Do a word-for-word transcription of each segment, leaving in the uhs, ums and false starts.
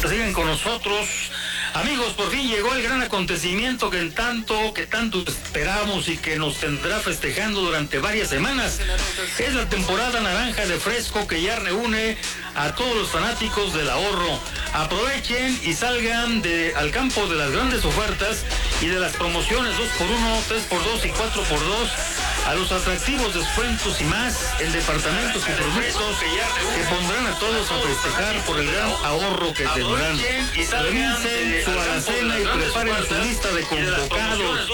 que sigan con nosotros. Amigos, por fin llegó el gran acontecimiento que en tanto, que tanto esperamos y que nos tendrá festejando durante varias semanas. Es la temporada naranja de Fresco, que ya reúne a todos los fanáticos del ahorro. Aprovechen y salgan de, al campo de las grandes ofertas y de las promociones dos por uno, tres por dos y cuatro por dos, a los atractivos descuentos y más en departamentos y productos que pondrán a todos a festejar por el gran ahorro que tendrán. Revisen su alacena y preparen su lista de convocados.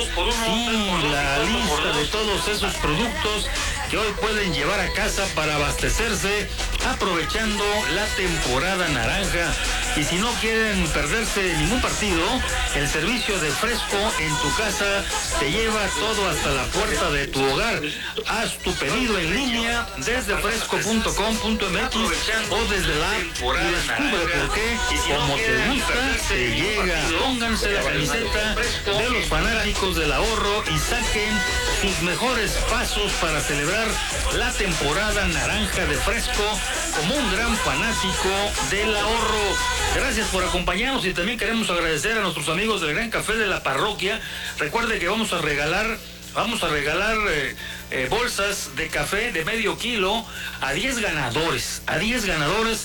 Sí, la lista de todos esos productos que hoy pueden llevar a casa para abastecerse, aprovechando la temporada naranja. Y si no quieren perderse ningún partido, el servicio de Fresco en tu casa te lleva todo hasta la puerta de tu hogar. Haz tu pedido en línea desde fresco punto com punto m x o desde la app y descubre por qué, como te gusta, te llega. Pónganse la camiseta de los fanáticos del ahorro y saquen sus mejores pasos para celebrar la temporada naranja de Fresco como un gran fanático del ahorro. Gracias por acompañarnos y también queremos agradecer a nuestros amigos del Gran Café de la Parroquia. Recuerde que vamos a regalar Vamos a regalar eh, eh, bolsas de café de medio kilo a diez ganadores, a diez ganadores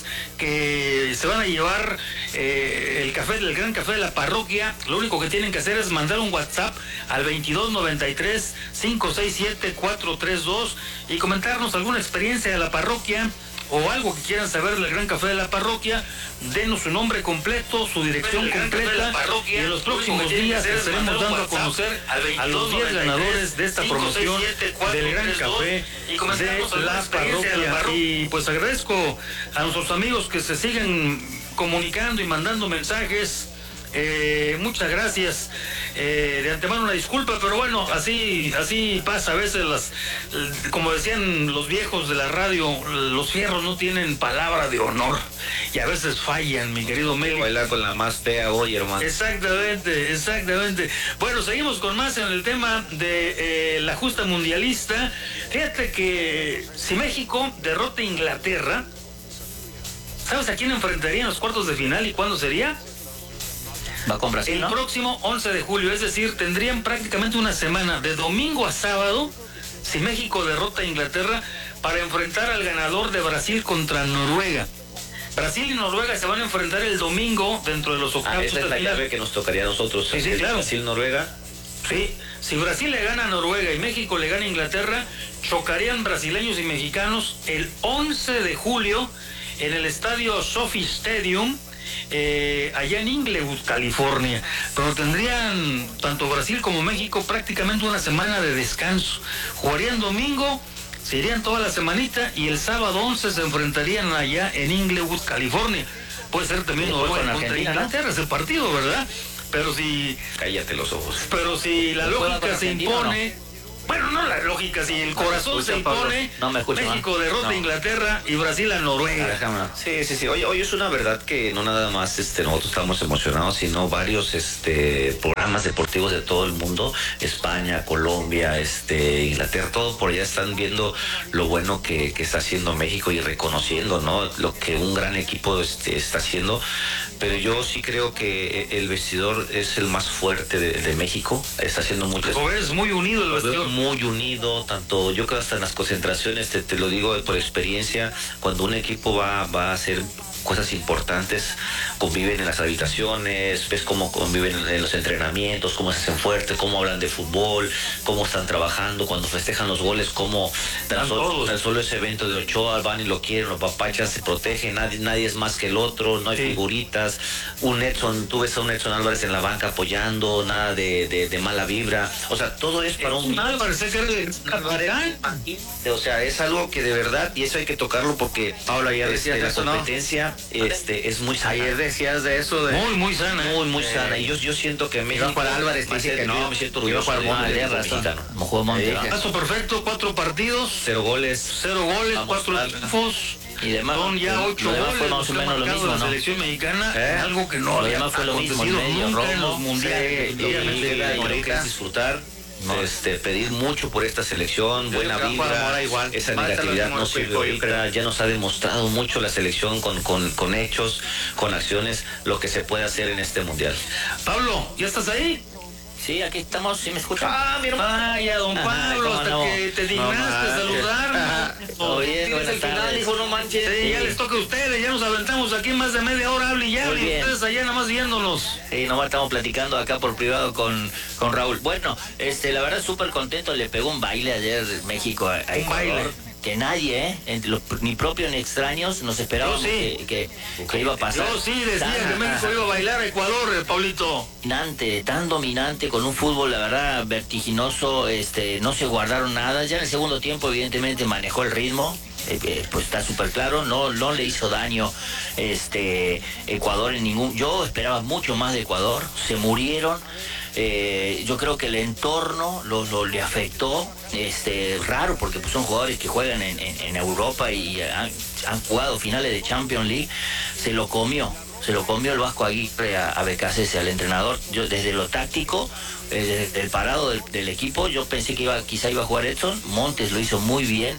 que se van a llevar eh, el café del Gran Café de la Parroquia. Lo único que tienen que hacer es mandar un WhatsApp al veintidós noventa y tres, cinco seis siete, cuatro tres dos y comentarnos alguna experiencia de la parroquia o algo que quieran saber del Gran Café de la Parroquia. Denos su nombre completo, su dirección completa, y en los próximos días estaremos dando a conocer a los diez ganadores de esta promoción del Gran Café de la Parroquia. Y pues agradezco a nuestros amigos que se siguen comunicando y mandando mensajes. Eh, muchas gracias. Eh, de antemano una disculpa, pero bueno, así así pasa a veces. Las, como decían los viejos de la radio, los fierros no tienen palabra de honor y a veces fallan, mi querido Meli. Bailar con la más fea hoy, hermano. Exactamente, exactamente. Bueno, seguimos con más en el tema de eh, la justa mundialista. Fíjate que si México derrota a Inglaterra, ¿sabes a quién enfrentaría en los cuartos de final y cuándo sería? Va con Brasil, el ¿no? próximo once de julio, es decir, tendrían prácticamente una semana de domingo a sábado si México derrota a Inglaterra para enfrentar al ganador de Brasil contra Noruega. Brasil y Noruega se van a enfrentar el domingo dentro de los octavos. Ah, esa es la final. llave que nos tocaría a nosotros. Sí, sí, claro. Brasil-Noruega. Sí, si Brasil le gana a Noruega y México le gana a Inglaterra, chocarían brasileños y mexicanos el once de julio en el estadio SoFi Stadium, Eh, allá en Inglewood, California. Pero tendrían tanto Brasil como México prácticamente una semana de descanso. Jugarían domingo, se irían toda la semanita y el sábado once se enfrentarían allá en Inglewood, California. Puede ser también Noruega contra Argentina, Inglaterra, es el partido, ¿verdad? Pero si... Cállate los ojos. Pero si la lógica se impone... ¿no? Bueno, no la lógica, si el corazón se impone, no me escucha, México man. derrota a no. Inglaterra y Brasil a Noruega. Sí, sí, sí. Hoy, hoy es una verdad que no nada más este, nosotros estamos emocionados, sino varios este, programas deportivos de todo el mundo, España, Colombia, este, Inglaterra, todo por allá están viendo lo bueno que, que está haciendo México y reconociendo, ¿no?, lo que un gran equipo este, está haciendo. Pero yo sí creo que el vestidor es el más fuerte de, de México, está haciendo mucho. Es muy unido el vestidor. Muy unido, tanto yo creo hasta en las concentraciones, te, te lo digo por experiencia, cuando un equipo va, va a hacer cosas importantes, conviven en las habitaciones, ves cómo conviven en los entrenamientos, cómo se hacen fuertes, cómo hablan de fútbol, cómo están trabajando, cuando festejan los goles, cómo tan solo, tan solo ese evento de Ochoa, van y lo quieren, los papachas se protegen, nadie, nadie es más que el otro, no hay sí. figuritas, un Edson, tú ves a un Edson Álvarez en la banca apoyando, nada de, de, de mala vibra, o sea, todo es para un... Álvarez, o sea, es algo que de verdad, y eso hay que tocarlo porque Pablo, ayer decías este, la eso, competencia ¿no? este, es muy sana. Ayer decías de eso. De... Muy, muy sana. Muy, muy eh, sana. Y yo, yo siento que México... Juan Álvarez dice que no. Me siento orgulloso de mexicano. Como jugó Monterrey. Caso perfecto, cuatro partidos. Cero goles. Cero goles, Vamos, cuatro triunfos. Y demás. Son ya ocho goles. Fue más o menos lo mismo, la ¿no? selección mexicana, ¿Eh? algo que no lo demás fue lo mismo. Medio, nunca en los mundiales. Sí, y lo que es disfrutar. no, este, pedir mucho por esta selección, Yo buena creo que va a jugar vibra, Mora igual. esa Va a estar negatividad lo no mismo sirve tiempo, yo ahorita, creo. ya nos ha demostrado mucho la selección con, con, con hechos, con acciones, lo que se puede hacer en este mundial. Pablo, ¿ya estás ahí? Sí, aquí estamos, ¿sí me escuchan? Ah, mi hermano. Vaya, don Ajá, Pablo, ¿cómo hasta no? que te dignaste No a manches. saludarme. Ajá. Todo bien, Tienes buenas el final, tardes. hijo, no manches. Sí, ya les toca a ustedes, ya nos aventamos aquí más de media hora, hable y ya, Muy y bien. ustedes allá nada más viéndonos. Sí, nomás estamos platicando acá por privado con, con Raúl. Bueno, este, la verdad súper contento, le pegó un baile ayer México a, a Ecuador. baile. Que nadie, ¿eh? Entre los, ni propios ni extraños, nos esperábamos Yo sí. que, que, que iba a pasar. Yo sí decía Tan- que México iba a bailar a Ecuador, eh, Pablito. dominante, tan dominante, con un fútbol, la verdad, vertiginoso, este, no se guardaron nada. Ya en el segundo tiempo, evidentemente, manejó el ritmo. Eh, eh, pues está súper claro, no, no le hizo daño este Ecuador en ningún. Yo esperaba mucho más de Ecuador, se murieron. Eh, yo creo que el entorno lo, lo le afectó, este, raro, porque pues son jugadores que juegan en, en, en Europa y han, han jugado finales de Champions League. Se lo comió, se lo comió el Vasco Aguirre a, a B K C S, al entrenador. Yo desde lo táctico, eh, desde el parado del, del equipo, yo pensé que iba, quizá iba a jugar Edson. Montes lo hizo muy bien.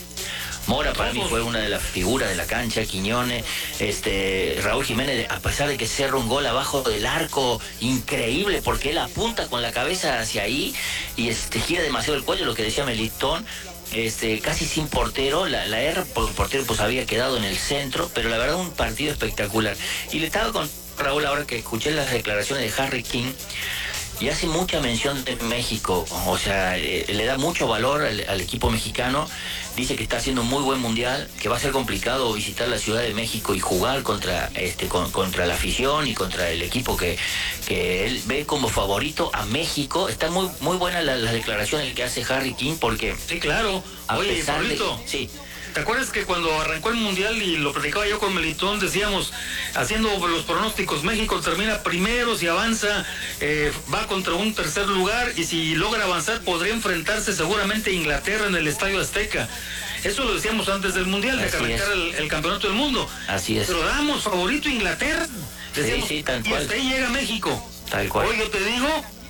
Mora para mí fue una de las figuras de la cancha, Quiñones, este, Raúl Jiménez, a pesar de que cerró un gol abajo del arco, increíble, porque él apunta con la cabeza hacia ahí y este, gira demasiado el cuello, lo que decía Melitón, este, casi sin portero, la, la R por el portero pues había quedado en el centro, pero la verdad un partido espectacular. Y le estaba con Raúl ahora que escuché las declaraciones de Harry King, y hace mucha mención de México, o sea, eh, le da mucho valor al, al equipo mexicano. Dice que está haciendo un muy buen mundial, que va a ser complicado visitar la Ciudad de México y jugar contra este con, contra la afición y contra el equipo que, que él ve como favorito a México. Está muy muy buenas las, las declaraciones que hace Harry King, porque Sí, claro. a Oye, pesar de, Pablito, sí, ¿te acuerdas que cuando arrancó el Mundial y lo platicaba yo con Melitón, decíamos, haciendo los pronósticos, México termina primero, si avanza, eh, va contra un tercer lugar, y si logra avanzar podría enfrentarse seguramente a Inglaterra en el Estadio Azteca? Eso lo decíamos antes del Mundial, de que Así arrancara es. el, el Campeonato del Mundo. así es, Pero damos favorito a Inglaterra. Decíamos, sí, tal y cual. hasta ahí llega México. tal cual. Hoy yo te digo,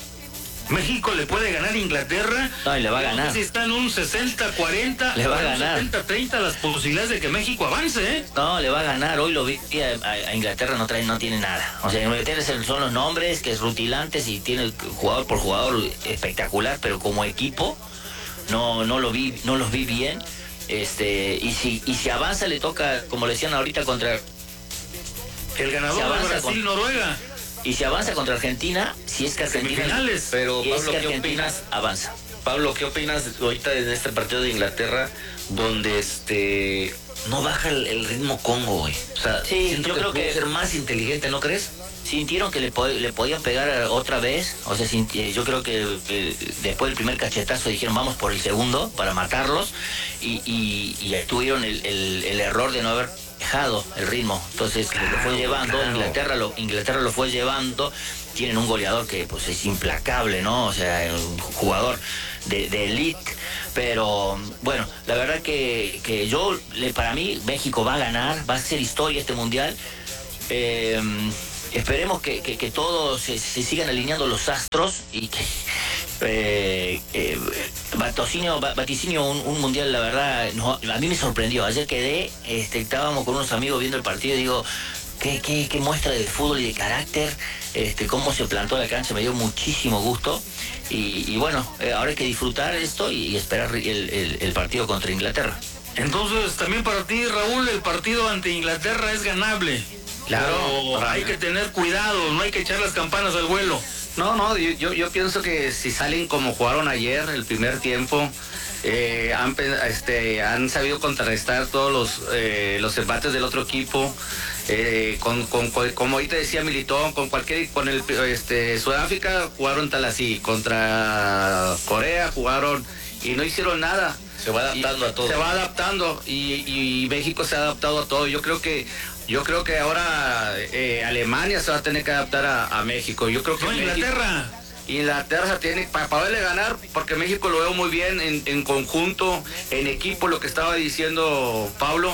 México le puede ganar a Inglaterra. No, y le va a Yo no sé ganar. si están un sesenta cuarenta, Le va a un ganar. setenta treinta las posibilidades de que México avance, ¿eh? No, le va a ganar. Hoy lo vi a, a- a Inglaterra, no trae, no tiene nada. O sea, Inglaterra son los nombres, que es rutilantes y tiene jugador por jugador espectacular, pero como equipo no, no lo vi, no los vi bien. Este, y si, y si avanza le toca, como le decían ahorita, contra, El ganador Se de avanza Brasil-Noruega. y si avanza contra Argentina, si es que Argentina, Semifinales. Pero y es Pablo, que ¿qué Argentina opinas? avanza. Pablo, ¿qué opinas ahorita en este partido de Inglaterra donde este no baja el, el ritmo Congo, güey? O sea, Sí, siento yo que creo puede que- ser más inteligente, ¿no crees? Sintieron que le, po- le podían pegar otra vez, o sea, sinti- eh, yo creo que eh, después del primer cachetazo dijeron vamos por el segundo para matarlos y, y, y tuvieron el, el- el error de no haber dejado el ritmo, entonces lo fue llevando, claro. Inglaterra lo, Inglaterra lo fue llevando, tienen un goleador que pues es implacable, ¿no? O sea, un jugador de, de elite, pero bueno, la verdad que, que yo, le- para mí México va a ganar, va a ser historia este mundial. Eh, Esperemos que, que, que todos se, se sigan alineando los astros y que eh, eh, vaticinio, vaticinio un, un mundial, la verdad, no, a mí me sorprendió. Ayer quedé, este, estábamos con unos amigos viendo el partido y digo, qué, qué, qué muestra de fútbol y de carácter, este, cómo se plantó la cancha, me dio muchísimo gusto. Y, y bueno, eh, ahora hay que disfrutar esto y, y esperar el, el, el partido contra Inglaterra. Entonces, también para ti, Raúl, el partido ante Inglaterra es ganable. Claro. Pero hay que tener cuidado, no hay que echar las campanas al vuelo. No, no, yo, yo, yo pienso que si salen como jugaron ayer, el primer tiempo, eh, han, pe- este, han sabido contrarrestar todos los, eh, los embates del otro equipo. Eh, con, con, con- como ahorita decía Militón, con cualquier, con el este, Sudáfrica jugaron tal así, contra Corea jugaron y no hicieron nada. Se va adaptando Y a todo. Se va adaptando y, y México se ha adaptado a todo. Yo creo que yo creo que ahora eh, Alemania se va a tener que adaptar a, a México. Yo creo que No, México- Inglaterra. Inglaterra tiene para poderle ganar, porque México lo veo muy bien en, en conjunto, en equipo, lo que estaba diciendo Pablo.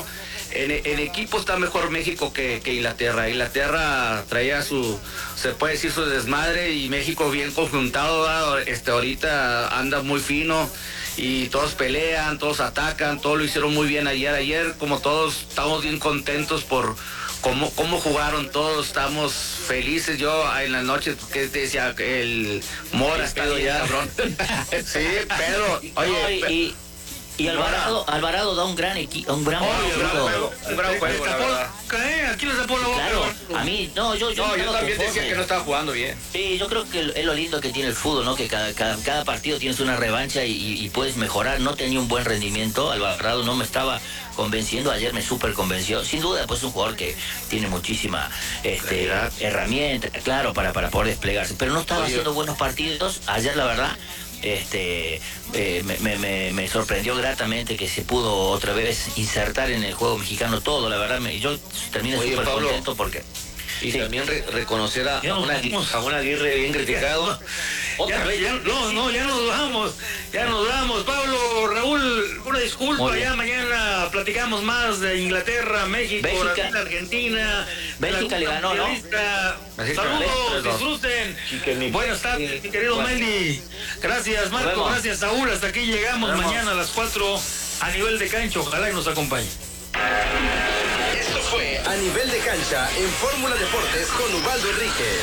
en, en equipo está mejor México que, que Inglaterra. Inglaterra traía su, se puede decir, su desmadre, y México bien conjuntado, ¿verdad? Este, ahorita anda muy fino y todos pelean, todos atacan, todos lo hicieron muy bien ayer. Ayer, como todos, estamos bien contentos por cómo, cómo jugaron todos, estamos felices. Yo en la noche, que te decía, el Mora está bien cabrón. Sí, Pedro, oye, no, y, y Alvarado, Alvarado da un gran equipo, un gran oh, juego. Un gran juego, la verdad. Aquí les tapó la boca. Claro, a mí, no, yo, yo, no, yo también conforme. decía que no estaba jugando bien. Sí, yo creo que es lo lindo que tiene el fútbol, ¿no? Que cada, cada, cada partido tienes una revancha y, y, y puedes mejorar. No tenía un buen rendimiento, Alvarado no me estaba convenciendo, ayer me súper convenció. Sin duda, pues es un jugador que tiene muchísima este, herramienta, claro, para, para poder desplegarse. Pero no estaba Oye. haciendo buenos partidos. Ayer, la verdad, este eh, me, me, me sorprendió gratamente que se pudo otra vez insertar en el juego mexicano todo, la verdad. Me, yo terminé súper contento porque... Y sí. también re reconocer a, a, una, a una Aguirre bien criticado. Otra ya, vez. Ya, no, no, ya nos vamos, ya nos vamos. Pablo, Raúl, una disculpa, ya mañana platicamos más de Inglaterra, México, Bélgica, Argentina. Bélgica le ganó, ¿no? Saludos, disfruten. Buenas tardes, mi querido bueno. Meldy. Gracias, Marco, gracias, Saúl. Hasta aquí llegamos mañana a las cuatro a nivel de cancha. Ojalá y nos acompañe. Esto fue A Nivel de Cancha en Fórmula Deportes con Ubaldo Enríquez.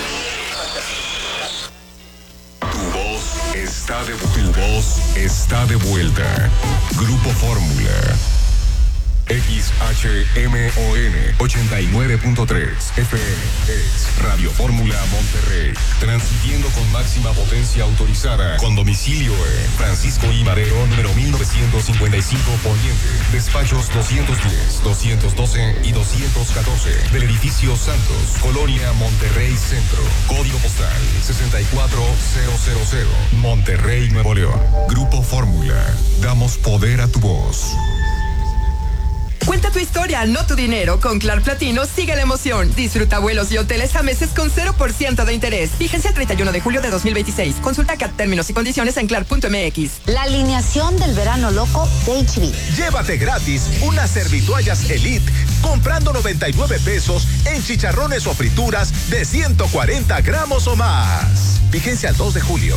Tu voz está de vuelta. Tu voz está de vuelta. Grupo Fórmula. X H M O N ochenta y nueve punto tres F M es Radio Fórmula Monterrey, transmitiendo con máxima potencia autorizada, con domicilio en Francisco I. Madero, número mil novecientos cincuenta y cinco Poniente, despachos doscientos diez, doscientos doce y doscientos catorce, del edificio Santos, Colonia Monterrey Centro, código postal sesenta y cuatro mil, Monterrey, Nuevo León. Grupo Fórmula, damos poder a tu voz. Cuenta tu historia, no tu dinero. Con Clar Platino sigue la emoción. Disfruta vuelos y hoteles a meses con cero por ciento de interés. Fíjense el treinta y uno de julio de dos mil veintiséis. Consulta C A T términos y condiciones en clar punto m x. La alineación del verano loco de H B. Llévate gratis unas servitoallas Elite comprando noventa y nueve pesos en chicharrones o frituras de ciento cuarenta gramos o más. Fíjense al dos de julio.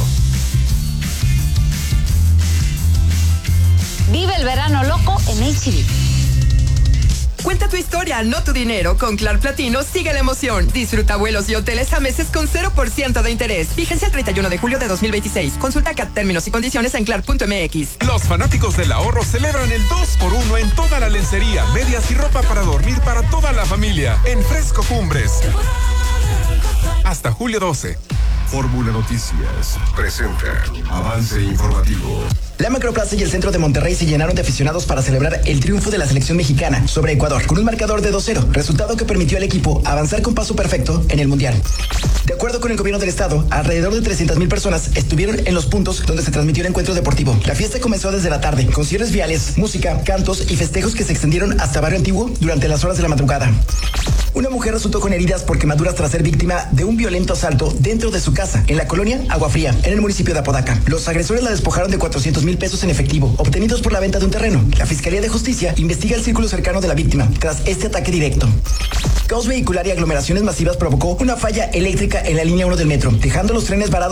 Vive el verano loco en H B. Cuenta tu historia, no tu dinero. Con Clar Platino sigue la emoción. Disfruta vuelos y hoteles a meses con cero por ciento de interés. Fíjense el treinta y uno de julio de dos mil veintiséis. Consulta C A T términos y condiciones en clar punto m x. Los fanáticos del ahorro celebran el dos por uno en toda la lencería, medias y ropa para dormir para toda la familia en Fresco Cumbres. Hasta julio doce. Fórmula Noticias presenta avance informativo. La Macroplaza y el centro de Monterrey se llenaron de aficionados para celebrar el triunfo de la selección mexicana sobre Ecuador con un marcador de dos cero, resultado que permitió al equipo avanzar con paso perfecto en el Mundial. De acuerdo con el gobierno del estado, alrededor de trescientas mil personas estuvieron en los puntos donde se transmitió el encuentro deportivo. La fiesta comenzó desde la tarde, con cierres viales, música, cantos y festejos que se extendieron hasta Barrio Antiguo durante las horas de la madrugada. Una mujer resultó con heridas por quemaduras tras ser víctima de un violento asalto dentro de su casa, en la colonia Agua Fría, en el municipio de Apodaca. Los agresores la despojaron de cuatrocientos mil pesos en efectivo, obtenidos por la venta de un terreno. La Fiscalía de Justicia investiga el círculo cercano de la víctima tras este ataque directo. Caos vehicular y aglomeraciones masivas provocó una falla eléctrica en la línea uno del metro, dejando los trenes varados